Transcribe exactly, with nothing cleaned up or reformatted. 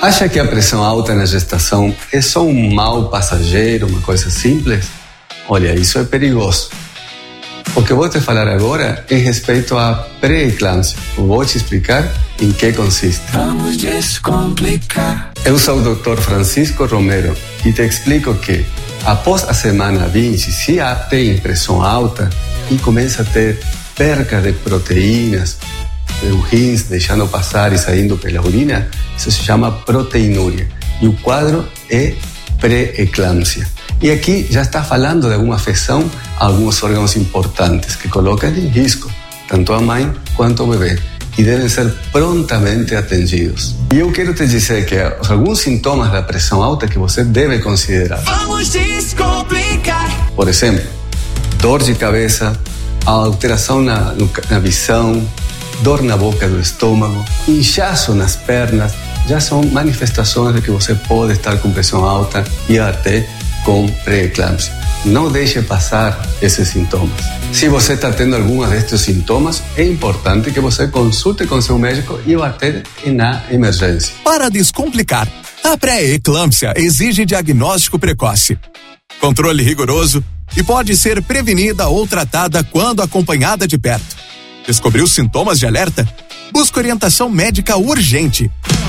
Acha que a pressão alta na gestação é só um mal passageiro, uma coisa simples? Olha, isso é perigoso. O que eu vou te falar agora é respeito à pré-eclâmpsia. Vou te explicar em que consiste. Vamos descomplicar. Eu sou o doutor Francisco Romero e te explico que, após a semana vinte, se já tem pressão alta e começa a ter perca de proteínas, o rins deixando passar e saindo pela urina, isso se chama proteinúria. E o quadro é pré-eclâmpsia. E aqui já está falando de alguma afecção a alguns órgãos importantes que colocam em risco tanto a mãe quanto o bebê e devem ser prontamente atendidos. E eu quero te dizer que alguns sintomas da pressão alta que você deve considerar. Vamos descomplicar. Por exemplo, dor de cabeça, alteração na, na visão, dor na boca do estômago, inchaço nas pernas, já são manifestações de que você pode estar com pressão alta e até com pré-eclâmpsia. Não deixe passar esses sintomas. Se você está tendo algum destes sintomas, é importante que você consulte com seu médico e o atenda na emergência. Para descomplicar, a pré-eclâmpsia exige diagnóstico precoce, controle rigoroso e pode ser prevenida ou tratada quando acompanhada de perto. Descobriu sintomas de alerta? Busque orientação médica urgente.